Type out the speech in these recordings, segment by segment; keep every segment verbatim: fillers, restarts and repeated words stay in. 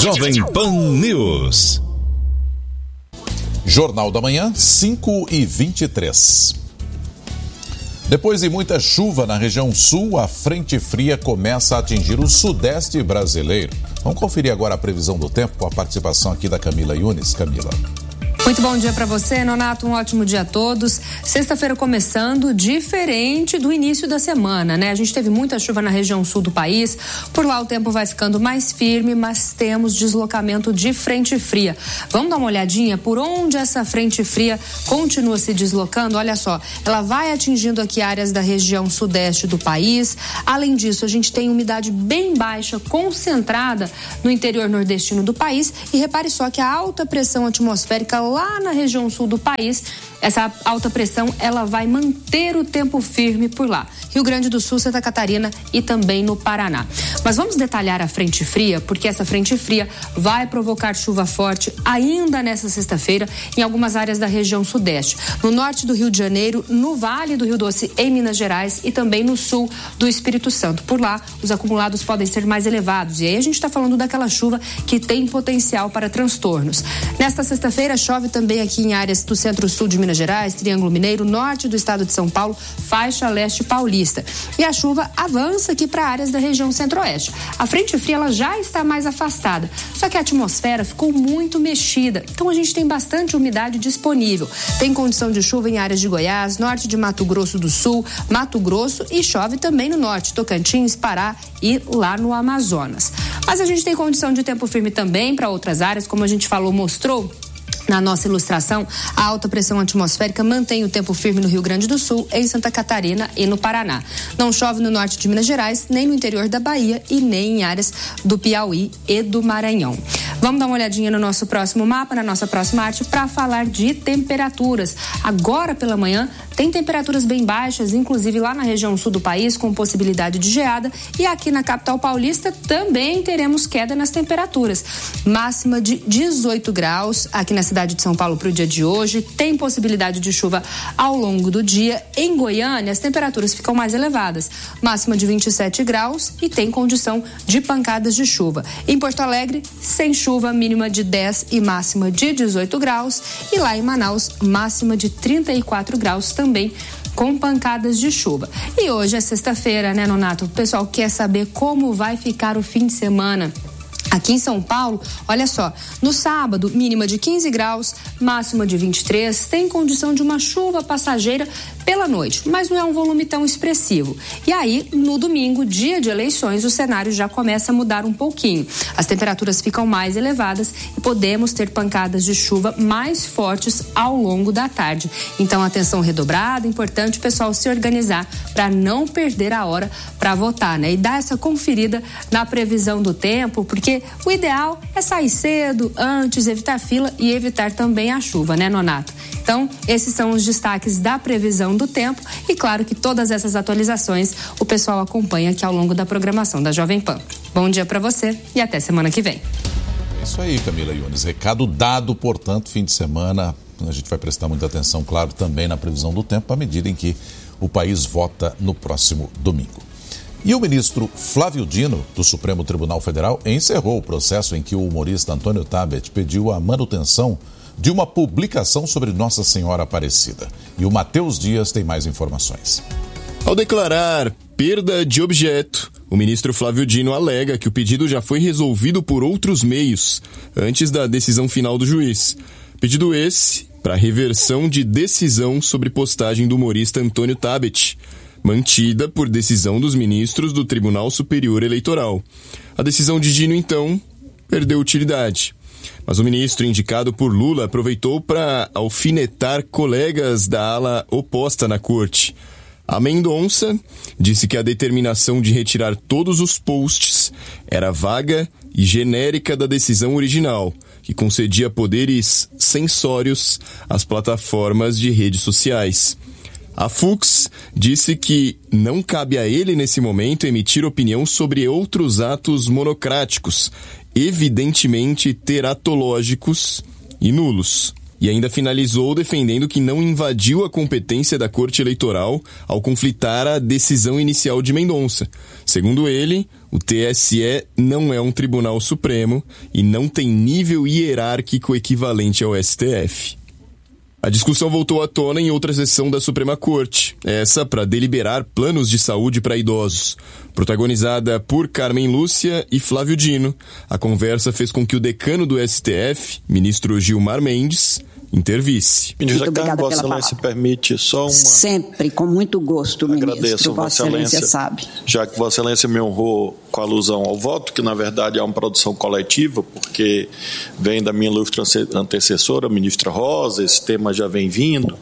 Jovem Pan News. Jornal da Manhã, cinco e vinte e três. Depois de muita chuva na região sul, a frente fria começa a atingir o sudeste brasileiro. Vamos conferir agora a previsão do tempo com a participação aqui da Camila Yunes. Camila. Muito bom dia para você, Nonato, um ótimo dia a todos. Sexta-feira começando diferente do início da semana, né? A gente teve muita chuva na região sul do país, por lá o tempo vai ficando mais firme, mas temos deslocamento de frente fria. Vamos dar uma olhadinha por onde essa frente fria continua se deslocando? Olha só, ela vai atingindo aqui áreas da região sudeste do país. Além disso, a gente tem umidade bem baixa, concentrada no interior nordestino do país, e repare só que a alta pressão atmosférica lá na região sul do país, essa alta pressão, ela vai manter o tempo firme por lá. Rio Grande do Sul, Santa Catarina e também no Paraná. Mas vamos detalhar a frente fria, porque essa frente fria vai provocar chuva forte ainda nessa sexta-feira em algumas áreas da região sudeste. No norte do Rio de Janeiro, no Vale do Rio Doce, em Minas Gerais e também no sul do Espírito Santo. Por lá, os acumulados podem ser mais elevados. E aí a gente está falando daquela chuva que tem potencial para transtornos. Nesta sexta-feira, chove também aqui em áreas do centro-sul de Minas Gerais, Triângulo Mineiro, norte do estado de São Paulo, faixa leste paulista. E a chuva avança aqui para áreas da região centro-oeste. A frente fria ela já está mais afastada, só que a atmosfera ficou muito mexida, então a gente tem bastante umidade disponível. Tem condição de chuva em áreas de Goiás, norte de Mato Grosso do Sul, Mato Grosso, e chove também no norte, Tocantins, Pará e lá no Amazonas. Mas a gente tem condição de tempo firme também para outras áreas, como a gente falou, mostrou na nossa ilustração, a alta pressão atmosférica mantém o tempo firme no Rio Grande do Sul, em Santa Catarina e no Paraná. Não chove no norte de Minas Gerais, nem no interior da Bahia e nem em áreas do Piauí e do Maranhão. Vamos dar uma olhadinha no nosso próximo mapa, na nossa próxima arte, para falar de temperaturas. Agora pela manhã tem temperaturas bem baixas, inclusive lá na região sul do país, com possibilidade de geada, e aqui na capital paulista também teremos queda nas temperaturas. Máxima de dezoito graus aqui na cidade de São Paulo para o dia de hoje, tem possibilidade de chuva ao longo do dia. Em Goiânia, as temperaturas ficam mais elevadas, máxima de vinte e sete graus e tem condição de pancadas de chuva. Em Porto Alegre, sem chuva, mínima de dez e máxima de dezoito graus, e lá em Manaus, máxima de trinta e quatro graus também, com pancadas de chuva. E hoje é sexta-feira, né, Nonato? O pessoal quer saber como vai ficar o fim de semana. Aqui em São Paulo, olha só, no sábado, mínima de quinze graus, máxima de vinte e três, tem condição de uma chuva passageira pela noite, mas não é um volume tão expressivo. E aí, no domingo, dia de eleições, o cenário já começa a mudar um pouquinho. As temperaturas ficam mais elevadas e podemos ter pancadas de chuva mais fortes ao longo da tarde. Então, atenção redobrada, importante o pessoal se organizar para não perder a hora para votar, né? E dar essa conferida na previsão do tempo, porque o ideal é sair cedo, antes, evitar fila e evitar também a chuva, né, Nonato? Então, esses são os destaques da previsão do tempo e claro que todas essas atualizações o pessoal acompanha aqui ao longo da programação da Jovem Pan. Bom dia para você e até semana que vem. É isso aí, Camila Yunes. Recado dado, portanto, fim de semana. A gente vai prestar muita atenção, claro, também na previsão do tempo à medida em que o país vota no próximo domingo. E o ministro Flávio Dino, do Supremo Tribunal Federal, encerrou o processo em que o humorista Antônio Tabet pediu a manutenção de uma publicação sobre Nossa Senhora Aparecida. E o Matheus Dias tem mais informações. Ao declarar perda de objeto, o ministro Flávio Dino alega que o pedido já foi resolvido por outros meios, antes da decisão final do juiz. Pedido esse para reversão de decisão sobre postagem do humorista Antônio Tabet, mantida por decisão dos ministros do Tribunal Superior Eleitoral. A decisão de Dino, então, perdeu utilidade. Mas o ministro indicado por Lula aproveitou para alfinetar colegas da ala oposta na corte. A Mendonça disse que a determinação de retirar todos os posts era vaga e genérica da decisão original, que concedia poderes censórios às plataformas de redes sociais. A Fux disse que não cabe a ele, nesse momento, emitir opinião sobre outros atos monocráticos, evidentemente teratológicos e nulos. E ainda finalizou defendendo que não invadiu a competência da Corte Eleitoral ao conflitar a decisão inicial de Mendonça. Segundo ele, O T S E não é um tribunal supremo e não tem nível hierárquico equivalente ao S T F. A discussão voltou à tona em outra sessão da Suprema Corte, essa para deliberar planos de saúde para idosos. Protagonizada por Carmen Lúcia e Flávio Dino, a conversa fez com que o decano do S T F, ministro Gilmar Mendes, intervisse. Ministra Carmen, Vossa Excelência permite só uma... Sempre, com muito gosto, ministro. Agradeço, Vossa Excelência, sabe. Já que Vossa Excelência me honrou com alusão ao voto, que na verdade é uma produção coletiva, porque vem da minha ilustre antecessora, a ministra Rosa, esse tema já vem vindo,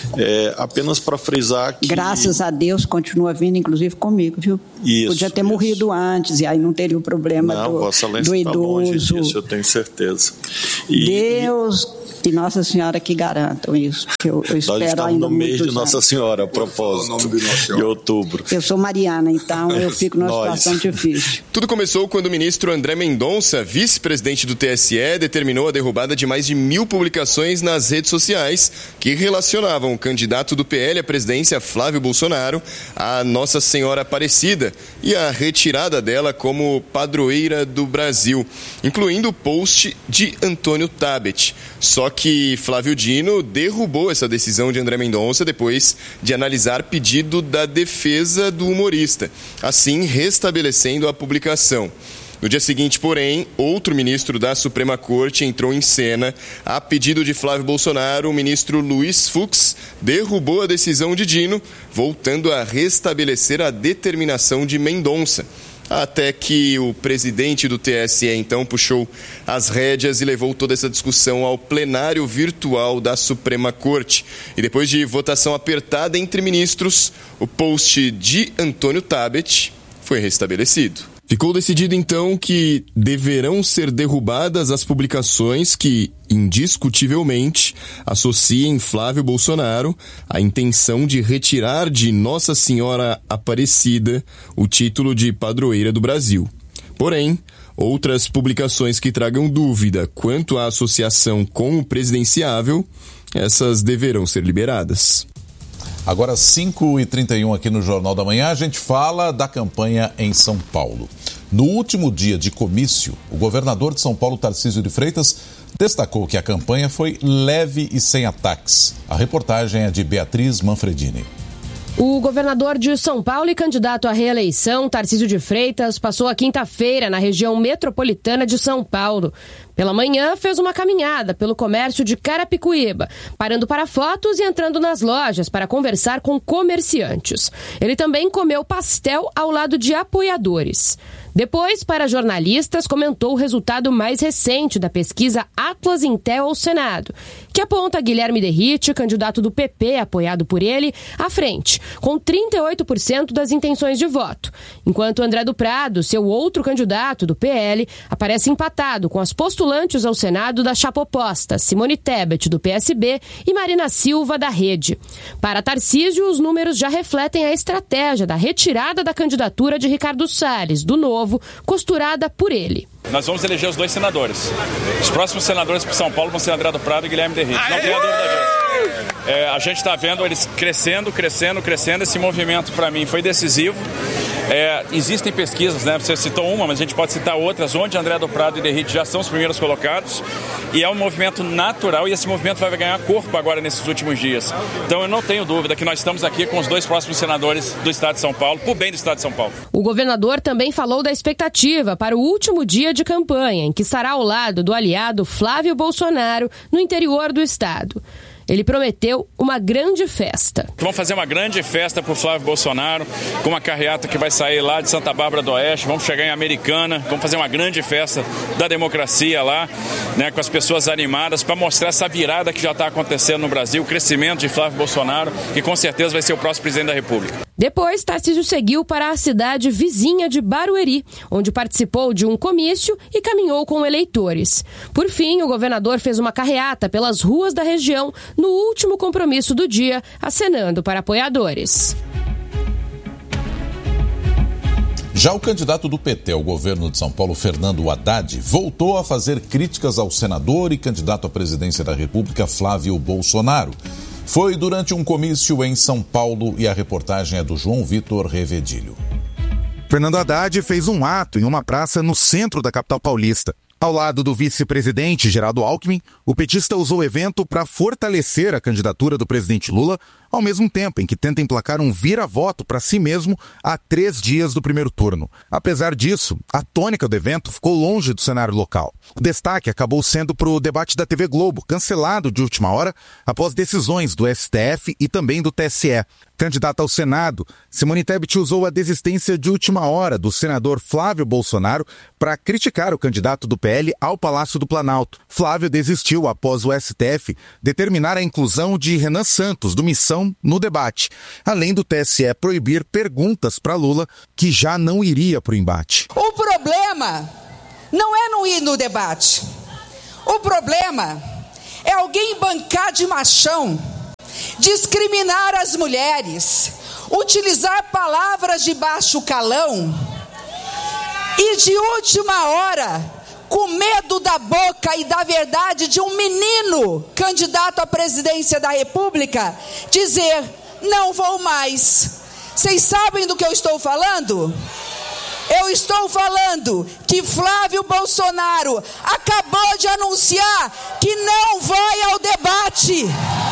é, apenas para frisar que... Graças a Deus continua vindo, inclusive comigo, viu? Isso, Podia ter isso. morrido antes, e aí não teria o problema não, do, Vossa Excelência do idoso. Tá longe disso, eu tenho certeza. E, Deus... E Nossa Senhora que garantam isso, porque eu, eu espero ainda. Nós estamos no mês de anos. Nossa Senhora, a propósito, de outubro. Eu sou mariana, então eu fico numa situação difícil. Tudo começou quando o ministro André Mendonça, vice-presidente do T S E, determinou a derrubada de mais de mil publicações nas redes sociais que relacionavam o candidato do P L à presidência, Flávio Bolsonaro, a Nossa Senhora Aparecida e a retirada dela como padroeira do Brasil, incluindo o post de Antônio Tabet. Só que Flávio Dino derrubou essa decisão de André Mendonça depois de analisar pedido da defesa do humorista, assim restabelecendo a publicação. No dia seguinte, porém, outro ministro da Suprema Corte entrou em cena. A pedido de Flávio Bolsonaro, o ministro Luiz Fux derrubou a decisão de Dino, voltando a restabelecer a determinação de Mendonça. Até que o presidente do T S E, então, puxou as rédeas e levou toda essa discussão ao plenário virtual da Suprema Corte. E depois de votação apertada entre ministros, o post de Antônio Tabet foi restabelecido. Ficou decidido, então, que deverão ser derrubadas as publicações que, indiscutivelmente, associem Flávio Bolsonaro à intenção de retirar de Nossa Senhora Aparecida o título de padroeira do Brasil. Porém, outras publicações que tragam dúvida quanto à associação com o presidenciável, essas deverão ser liberadas. Agora, cinco e trinta e um aqui no Jornal da Manhã, a gente fala da campanha em São Paulo. No último dia de comício, o governador de São Paulo, Tarcísio de Freitas, destacou que a campanha foi leve e sem ataques. A reportagem é de Beatriz Manfredini. O governador de São Paulo e candidato à reeleição, Tarcísio de Freitas, passou a quinta-feira na região metropolitana de São Paulo. Pela manhã, fez uma caminhada pelo comércio de Carapicuíba, parando para fotos e entrando nas lojas para conversar com comerciantes. Ele também comeu pastel ao lado de apoiadores. Depois, para jornalistas, comentou o resultado mais recente da pesquisa Atlas Intel ao Senado, que aponta Guilherme Derrite, candidato do P P, apoiado por ele, à frente, com trinta e oito por cento das intenções de voto, enquanto André do Prado, seu outro candidato do P L, aparece empatado com as postulantes ao Senado da chapa oposta, Simone Tebet, do P S B, e Marina Silva, da Rede. Para Tarcísio, os números já refletem a estratégia da retirada da candidatura de Ricardo Salles, do Novo, costurada por ele. Nós vamos eleger os dois senadores. Os próximos senadores para São Paulo vão ser André do Prado e Guilherme Derrite. Não tenha dúvida disso. É, a gente está vendo eles crescendo, crescendo, crescendo. Esse movimento, para mim, foi decisivo. É, existem pesquisas, né? Você citou uma, mas a gente pode citar outras, onde André do Prado e Derrite já são os primeiros colocados. E é um movimento natural e esse movimento vai ganhar corpo agora nesses últimos dias. Então eu não tenho dúvida que nós estamos aqui com os dois próximos senadores do Estado de São Paulo, por bem do Estado de São Paulo. O governador também falou da expectativa para o último dia de campanha, em que estará ao lado do aliado Flávio Bolsonaro no interior do estado. Ele prometeu uma grande festa. Vamos fazer uma grande festa para o Flávio Bolsonaro, com uma carreata que vai sair lá de Santa Bárbara do Oeste, vamos chegar em Americana, vamos fazer uma grande festa da democracia lá, né, com as pessoas animadas, para mostrar essa virada que já está acontecendo no Brasil, o crescimento de Flávio Bolsonaro, que com certeza vai ser o próximo presidente da República. Depois, Tarcísio seguiu para a cidade vizinha de Barueri, onde participou de um comício e caminhou com eleitores. Por fim, o governador fez uma carreata pelas ruas da região no último compromisso do dia, acenando para apoiadores. Já o candidato do P T ao governo de São Paulo, Fernando Haddad, voltou a fazer críticas ao senador e candidato à presidência da República, Flávio Bolsonaro. Foi durante um comício em São Paulo e a reportagem é do João Vitor Revedilho. Fernando Haddad fez um ato em uma praça no centro da capital paulista. Ao lado do vice-presidente Geraldo Alckmin, o petista usou o evento para fortalecer a candidatura do presidente Lula, ao mesmo tempo em que tenta emplacar um vira-voto para si mesmo a três dias do primeiro turno. Apesar disso, a tônica do evento ficou longe do cenário local. O destaque acabou sendo para o debate da T V Globo, cancelado de última hora após decisões do S T F e também do T S E. Candidata ao Senado, Simone Tebet usou a desistência de última hora do senador Flávio Bolsonaro para criticar o candidato do P L ao Palácio do Planalto. Flávio desistiu após o S T F determinar a inclusão de Renan Santos, do Missão, no debate, além do T S E proibir perguntas para Lula, que já não iria para o embate. O problema não é não ir no debate. O problema é alguém bancar de machão, discriminar as mulheres, utilizar palavras de baixo calão e de última hora, com medo da boca e da verdade de um menino candidato à presidência da República, dizer, não vou mais. Vocês sabem do que eu estou falando? Eu estou falando que Flávio Bolsonaro acabou de anunciar que não vai ao debate.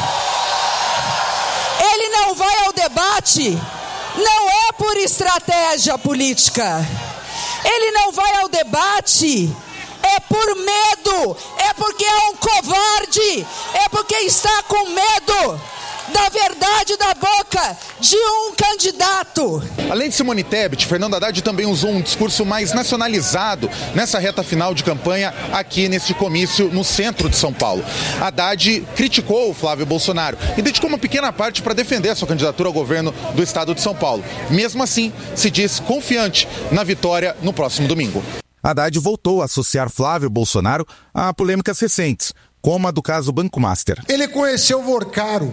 Ele não vai ao debate, não é por estratégia política. Ele não vai ao debate, é por medo, é porque é um covarde, é porque está com medo da verdade da boca de um candidato. Além de Simone Tebet, Fernando Haddad também usou um discurso mais nacionalizado nessa reta final de campanha aqui neste comício no centro de São Paulo. Haddad criticou o Flávio Bolsonaro e dedicou uma pequena parte para defender a sua candidatura ao governo do estado de São Paulo. Mesmo assim, se diz confiante na vitória no próximo domingo. Haddad voltou a associar Flávio Bolsonaro a polêmicas recentes, como a do caso Banco Master. Ele conheceu Vorcaro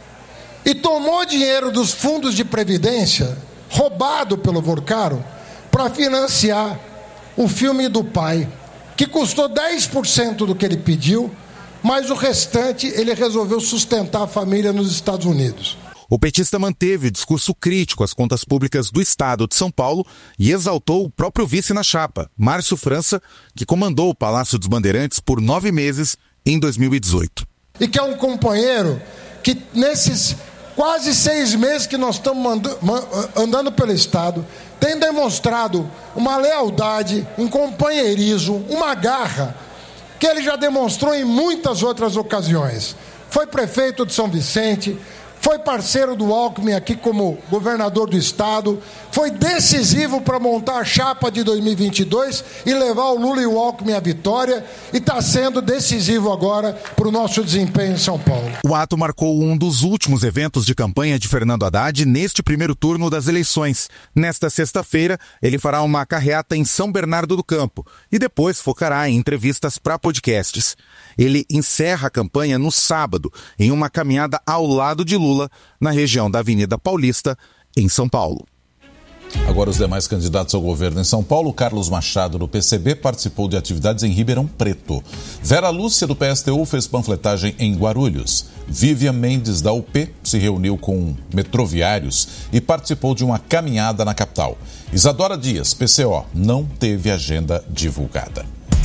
e tomou dinheiro dos fundos de previdência, roubado pelo Vorcaro, para financiar o filme do pai, que custou dez por cento do que ele pediu, mas o restante ele resolveu sustentar a família nos Estados Unidos. O petista manteve o discurso crítico às contas públicas do estado de São Paulo e exaltou o próprio vice na chapa, Márcio França, que comandou o Palácio dos Bandeirantes por nove meses em dois mil e dezoito. E que é um companheiro que nesses quase seis meses que nós estamos andando pelo estado, tem demonstrado uma lealdade, um companheirismo, uma garra, que ele já demonstrou em muitas outras ocasiões. Foi prefeito de São Vicente, foi parceiro do Alckmin aqui como governador do estado, foi decisivo para montar a chapa de dois mil e vinte e dois e levar o Lula e o Alckmin à vitória, e está sendo decisivo agora para o nosso desempenho em São Paulo. O ato marcou um dos últimos eventos de campanha de Fernando Haddad neste primeiro turno das eleições. Nesta sexta-feira, ele fará uma carreata em São Bernardo do Campo e depois focará em entrevistas para podcasts. Ele encerra a campanha no sábado, em uma caminhada ao lado de Lula, na região da Avenida Paulista, em São Paulo. Agora os demais candidatos ao governo em São Paulo. Carlos Machado, do P C B, participou de atividades em Ribeirão Preto. Vera Lúcia, do P S T U, fez panfletagem em Guarulhos. Vivian Mendes, da U P, se reuniu com metroviários e participou de uma caminhada na capital. Isadora Dias, P C O, não teve agenda divulgada.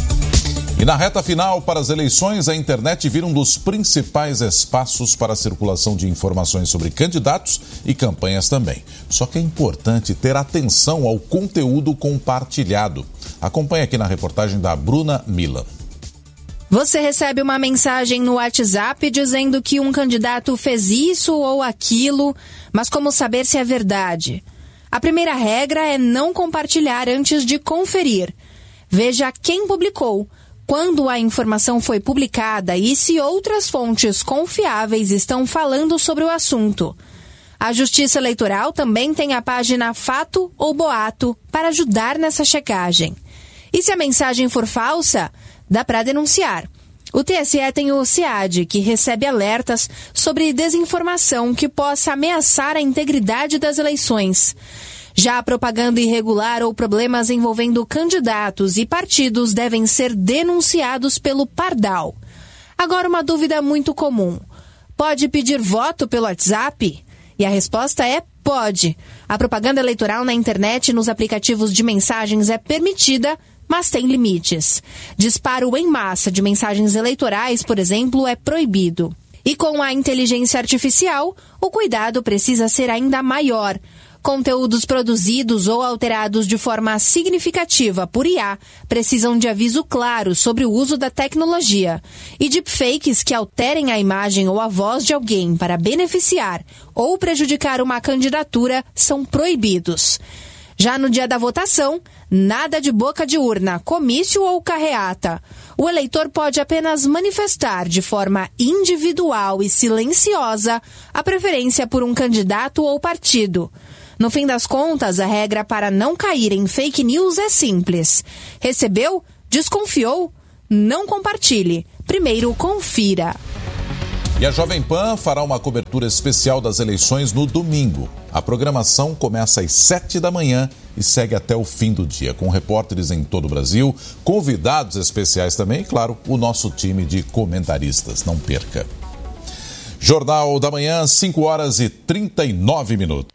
E na reta final para as eleições, a internet vira um dos principais espaços para a circulação de informações sobre candidatos e campanhas também. Só que é importante ter atenção ao conteúdo compartilhado. Acompanhe aqui na reportagem da Bruna Milan. Você recebe uma mensagem no WhatsApp dizendo que um candidato fez isso ou aquilo, mas como saber se é verdade? A primeira regra é não compartilhar antes de conferir. Veja quem publicou, quando a informação foi publicada e se outras fontes confiáveis estão falando sobre o assunto. A Justiça Eleitoral também tem a página Fato ou Boato para ajudar nessa checagem. E se a mensagem for falsa, dá para denunciar. O T S E tem o CIAD, que recebe alertas sobre desinformação que possa ameaçar a integridade das eleições. Já a propaganda irregular ou problemas envolvendo candidatos e partidos devem ser denunciados pelo Pardal. Agora, uma dúvida muito comum. Pode pedir voto pelo WhatsApp? E a resposta é Pode. A propaganda eleitoral na internet e nos aplicativos de mensagens é permitida, mas tem limites. Disparo em massa de mensagens eleitorais, por exemplo, é proibido. E com a inteligência artificial, o cuidado precisa ser ainda maior. Conteúdos produzidos ou alterados de forma significativa por I A precisam de aviso claro sobre o uso da tecnologia. E deepfakes que alterem a imagem ou a voz de alguém para beneficiar ou prejudicar uma candidatura são proibidos. Já no dia da votação, nada de boca de urna, comício ou carreata. O eleitor pode apenas manifestar de forma individual e silenciosa a preferência por um candidato ou partido. No fim das contas, a regra para não cair em fake news é simples. Recebeu? Desconfiou? Não compartilhe. Primeiro, confira. E a Jovem Pan fará uma cobertura especial das eleições no domingo. A programação começa às sete da manhã e segue até o fim do dia, com repórteres em todo o Brasil, convidados especiais também e, claro, o nosso time de comentaristas. Não perca. Jornal da Manhã, cinco horas e trinta e nove minutos.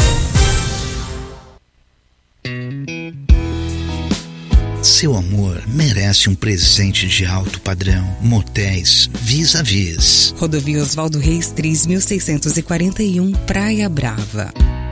Seu amor merece um presente de alto padrão. Motéis Vis-a-Vis. Rodovia Oswaldo Reis, três mil seiscentos e quarenta e um, Praia Brava.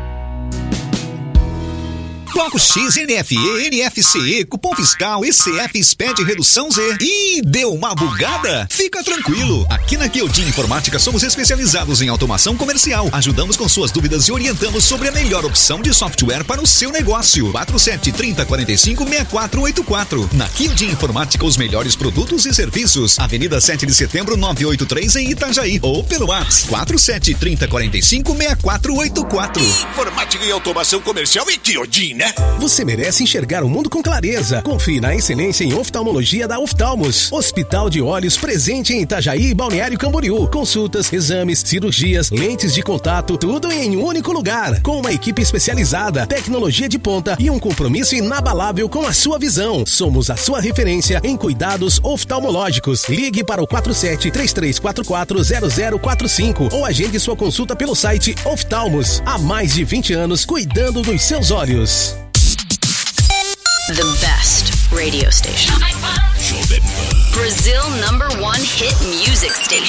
Bloco X, N F E, N F C E, cupom fiscal, E C F, S P E D, redução Z. Ih, deu uma bugada? Fica tranquilo. Aqui na Kyoji Informática somos especializados em automação comercial. Ajudamos com suas dúvidas e orientamos sobre a melhor opção de software para o seu negócio. quatro sete três zero quatro cinco seis quatro oito quatro. Na Kyoji Informática, os melhores produtos e serviços. Avenida sete de setembro, novecentos e oitenta e três, em Itajaí. Ou pelo WhatsApp quatro sete três zero quatro cinco seis quatro oito quatro. Informática e automação comercial e Kyoji, né? Você merece enxergar o mundo com clareza. Confie na excelência em oftalmologia da Oftalmos. Hospital de Olhos presente em Itajaí e Balneário Camboriú. Consultas, exames, cirurgias, lentes de contato, tudo em um único lugar. Com uma equipe especializada, tecnologia de ponta e um compromisso inabalável com a sua visão. Somos a sua referência em cuidados oftalmológicos. Ligue para o quatro sete três três quatro quatro zero zero quatro cinco ou agende sua consulta pelo site Oftalmos. Há mais de vinte anos cuidando dos seus olhos. The best radio station. Brazil number one hit music station.